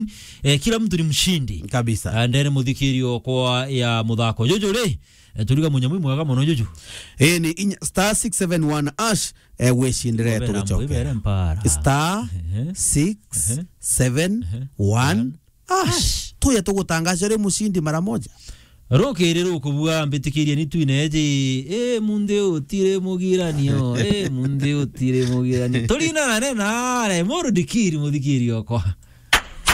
kila mtu ni mshindi kabisa ndene muthikirio kwa ya muthako jojo le turiga munyamwi mwega muno jojo ni star 671 ash weshindire tugichoke star 671 ash tuya tugutangaza ri mushindi mara moja rokere rukubuga mbitikiria ni tuineje munde utire mugiranio munde utire mugiranio turina nena re moro dikiri muthikirio kwa